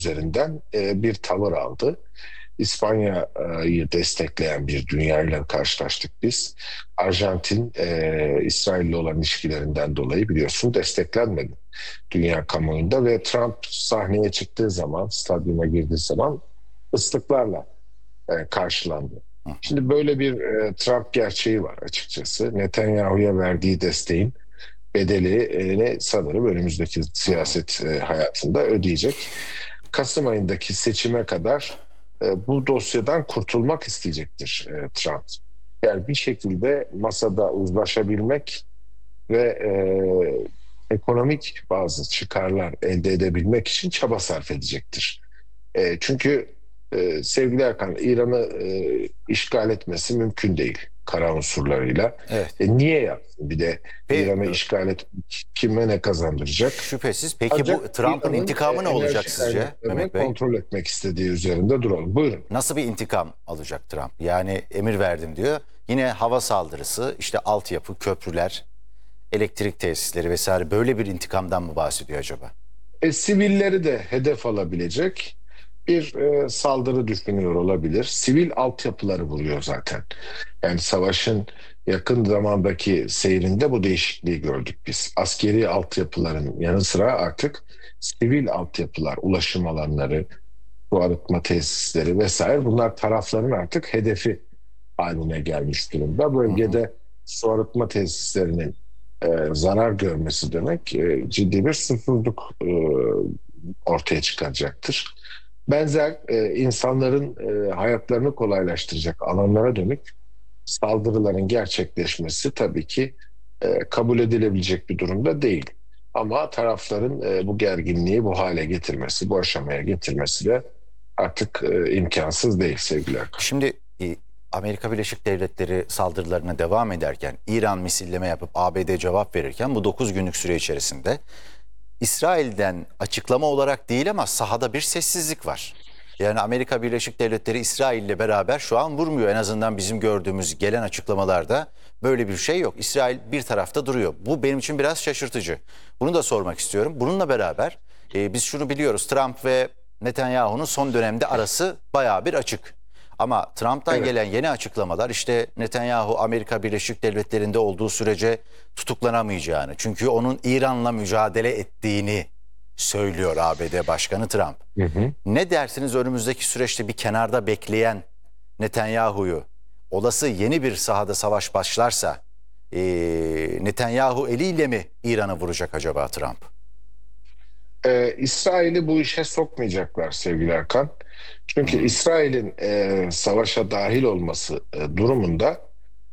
üzerinden bir tavır aldı. İspanya'yı destekleyen bir dünyayla karşılaştık biz. Arjantin, İsrail'le olan ilişkilerinden dolayı biliyorsun desteklenmedi dünya kamuoyunda ve Trump sahneye çıktığı zaman, stadyuma girdiği zaman ıslıklarla karşılandı. Şimdi böyle bir Trump gerçeği var açıkçası. Netanyahu'ya verdiği desteğin bedelini sanırım önümüzdeki siyaset hayatında ödeyecek. Kasım ayındaki seçime kadar bu dosyadan kurtulmak isteyecektir Trump. Yani bir şekilde masada uzlaşabilmek ve ekonomik bazı çıkarlar elde edebilmek için çaba sarf edecektir. Çünkü sevgili Erkan, İran'ı işgal etmesi mümkün değil kara unsurlarıyla. Evet. Niye yapsın? Bir de Pe İran'ı işgal etmek kime ne kazandıracak? Şüphesiz. Peki bu Ancak Trump'ın İran'ın intikamı ne olacak enerji sizce kaynaklarını Mehmet Bey? kontrol etmek istediği üzerinde duralım. Buyurun. Nasıl bir intikam alacak Trump? Yani emir verdim diyor. Yine hava saldırısı, işte altyapı, köprüler, elektrik tesisleri vesaire, böyle bir intikamdan mı bahsediyor acaba? Sivilleri de hedef alabilecek bir saldırı düşünüyor olabilir. Sivil altyapıları vuruyor zaten. Yani savaşın yakın zamandaki seyrinde bu değişikliği gördük biz. Askeri altyapıların yanı sıra artık sivil altyapılar, ulaşım alanları, su arıtma tesisleri vesaire, bunlar tarafların artık hedefi haline gelmiş durumda. Hı hı. Bölgede su arıtma tesislerinin zarar görmesi demek ciddi bir susuzluk ortaya çıkaracaktır. Benzer insanların hayatlarını kolaylaştıracak alanlara dönük saldırıların gerçekleşmesi tabii ki kabul edilebilecek bir durumda değil. Ama tarafların bu gerginliği bu hale getirmesi, bu aşamaya getirmesi de artık imkansız değil sevgili Erkan. Şimdi Amerika Birleşik Devletleri saldırılarına devam ederken, İran misilleme yapıp ABD cevap verirken, bu 9 günlük süre içerisinde İsrail'den açıklama olarak değil ama sahada bir sessizlik var. Yani Amerika Birleşik Devletleri İsrail'le beraber şu an vurmuyor. En azından bizim gördüğümüz gelen açıklamalarda böyle bir şey yok. İsrail bir tarafta duruyor. Bu benim için biraz şaşırtıcı. Bunu da sormak istiyorum. Bununla beraber biz şunu biliyoruz. Trump ve Netanyahu'nun son dönemde arası bayağı bir açık. Ama Trump'tan Evet. gelen yeni açıklamalar, işte Netanyahu Amerika Birleşik Devletleri'nde olduğu sürece tutuklanamayacağını, çünkü onun İran'la mücadele ettiğini söylüyor ABD Başkanı Trump. Hı hı. Ne dersiniz, önümüzdeki süreçte bir kenarda bekleyen Netanyahu'yu, olası yeni bir sahada savaş başlarsa Netanyahu eliyle mi İran'ı vuracak acaba Trump? İsrail'i bu işe sokmayacaklar sevgili Erkan. Çünkü Hmm. İsrail'in savaşa dahil olması durumunda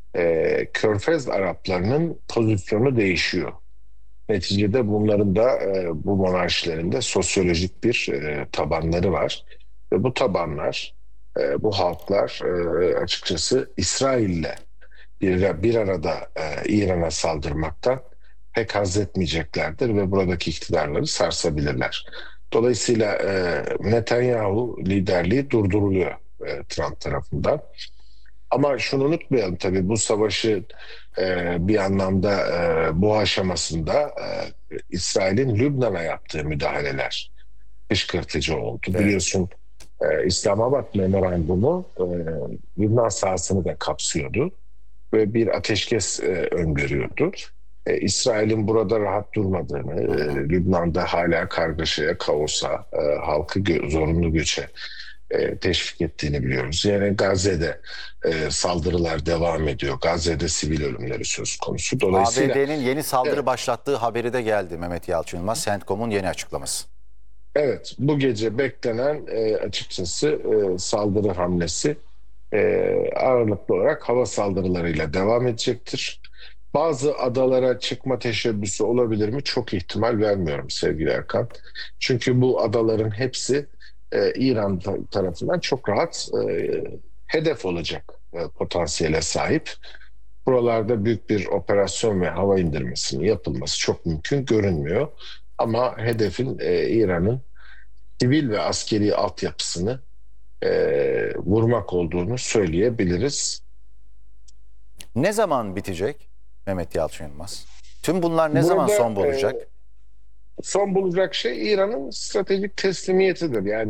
Körfez Araplarının pozisyonu değişiyor. Neticede bunların da bu monarşilerin de sosyolojik bir tabanları var. Ve bu tabanlar, bu halklar açıkçası İsrail'le bir arada İran'a saldırmaktan pek haz etmeyeceklerdir ve buradaki iktidarları sarsabilirler. Dolayısıyla Netanyahu liderliği durduruluyor Trump tarafından. Ama şunu unutmayalım, tabii bu savaşı bir anlamda bu aşamasında İsrail'in Lübnan'a yaptığı müdahaleler kışkırtıcı oldu. Evet. Biliyorsun İslamabad Memorandumu Lübnan sahasını da kapsıyordu ve bir ateşkes öngörüyordu. İsrail'in burada rahat durmadığını, Hı hı. Lübnan'da hala kargaşaya, kaosa, halkı zorunlu göçe teşvik ettiğini biliyoruz. Yani Gazze'de saldırılar devam ediyor. Gazze'de sivil ölümleri söz konusu. Dolayısıyla ABD'nin yeni saldırı evet, başlattığı haberi de geldi Mehmet Yalçın Yılmaz. CENTCOM'un yeni açıklaması. evet, bu gece beklenen açıkçası saldırı hamlesi ağırlıklı olarak hava saldırılarıyla devam edecektir. Bazı adalara çıkma teşebbüsü olabilir mi? Çok ihtimal vermiyorum sevgili Erkan. Çünkü bu adaların hepsi İran tarafından çok rahat hedef olacak potansiyele sahip. Buralarda büyük bir operasyon ve hava indirmesinin yapılması çok mümkün görünmüyor. Ama hedefin İran'ın sivil ve askeri altyapısını vurmak olduğunu söyleyebiliriz. Ne zaman bitecek Mehmet Yalçın Yılmaz? Tüm bunlar ne zaman Burada son bulacak? son bulacak şey İran'ın stratejik teslimiyetidir. Yani